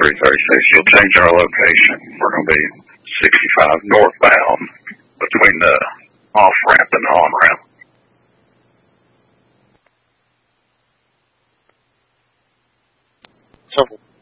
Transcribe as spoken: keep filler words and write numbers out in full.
three thirty-six. You'll change our location. We're going to be sixty-five northbound between the off-ramp and the on-ramp. So